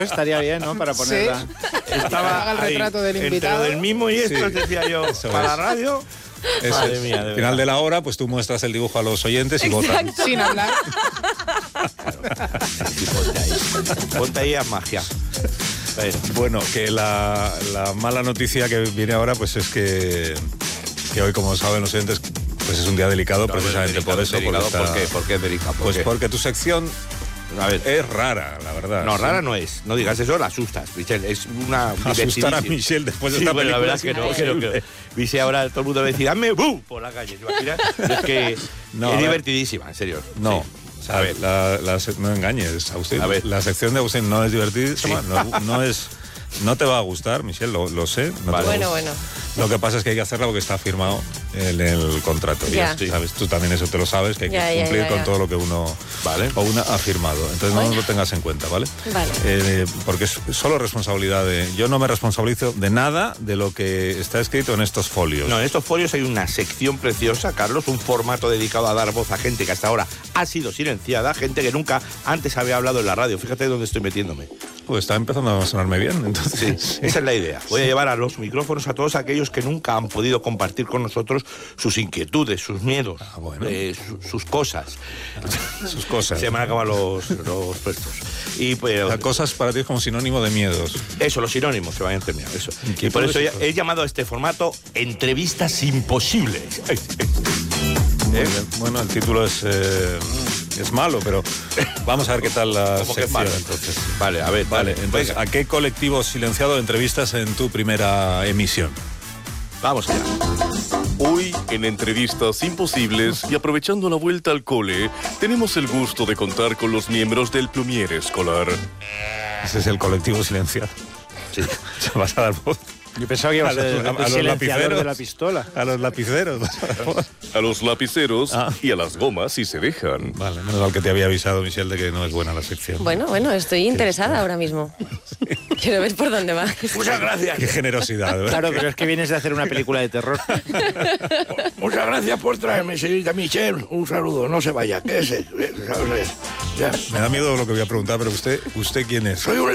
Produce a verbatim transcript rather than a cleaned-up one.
Estaría bien, ¿no? Para ponerla. Sí. Estaba Haga el retrato ahí, del invitado. entre lo del mismo y esto, Sí. decía yo, Eso para la es. radio. Eso Madre es. mía, de Al final verdad. de la hora, pues tú muestras el dibujo a los oyentes y votan. Sin hablar. Sí, ponte ahí. Ponte ahí a magia. Bueno. Bueno, que la, la mala noticia que viene ahora, pues es que, que hoy, como saben los oyentes, pues es un día delicado, No, precisamente delicado, por eso. delicado, porque ¿por está- qué? ¿Por qué es delicado? ¿Por Pues qué? porque tu sección A ver. es rara, la verdad. No, Sí. rara no es. No digas eso, la asustas, Michelle. Es una... Asustar a divertidísima. Michelle después de Sí, esta bueno, la película. verdad es que no, creo que Michelle ahora todo el mundo va a decir, dame ¡bum! Por la calle, ¿te imaginas? Es que No, es a ver. divertidísima, en serio. No. Sí. A ver, la, la se- no engañes, Agustín. A ver. La sección de Agustín no es divertidísima, Sí. no, no es... No te va a gustar, Michelle, lo, lo sé. No te Vale. va a Bueno, gustar. bueno. Lo que pasa es que hay que hacerla porque está firmado en el contrato. Ya. Y, ¿sabes? Tú también eso te lo sabes, que hay que Ya, ya, cumplir ya, con ya. todo lo que uno Vale. o una ha firmado. Entonces no Bueno. lo tengas en cuenta, ¿vale? Vale. Eh, porque es solo responsabilidad de... Yo no me responsabilizo de nada de lo que está escrito en estos folios. No, en estos folios hay una sección preciosa, Carlos, un formato dedicado a dar voz a gente que hasta ahora ha sido silenciada, gente que nunca antes había hablado en la radio. Fíjate dónde estoy metiéndome. Pues está empezando a sonarme bien, Sí, entonces... esa es la idea. Voy a llevar a los micrófonos a todos aquellos que nunca han podido compartir con nosotros sus inquietudes, sus miedos, Ah, bueno. eh, su- sus cosas. Sus cosas. Se me han acabado los, los puestos. Y pues, Las cosas para ti es como sinónimo de miedos. eso, los sinónimos se van a entender. Eso. Y Inquietudes por eso y ya- cosas. he llamado a este formato Entrevistas Imposibles. Muy ¿Eh? bien. Bueno, el título es, eh, es malo, pero vamos a ver qué tal la ¿Cómo que es sección, malo? entonces. Vale, a ver, Vale, vale. entonces, venga, ¿a qué colectivo silenciado entrevistas en tu primera emisión? vamos allá. Hoy, en Entrevistas Imposibles y aprovechando la vuelta al cole, tenemos el gusto de contar con los miembros del Plumier Escolar. Ese es el colectivo silenciado. Sí. Se vas a dar voz Yo pensaba que iba a A ser los- el, a el los silenciador lapiceros. de la pistola. a los lapiceros. vas a dar voz. A los lapiceros Ah. y a las gomas si se dejan. Vale, menos mal que te había avisado, Michelle, de que no es buena la sección. Bueno, bueno, estoy interesada ahora mismo. Quiero ver por dónde va. Muchas gracias. Qué generosidad, ¿verdad? Claro, pero es que vienes de hacer una película de terror. Muchas gracias por traerme, señorita Michelle. Un saludo, no se vaya. ¿Qué es? Ya. Me da miedo lo que voy a preguntar, pero usted, ¿usted quién es? Soy un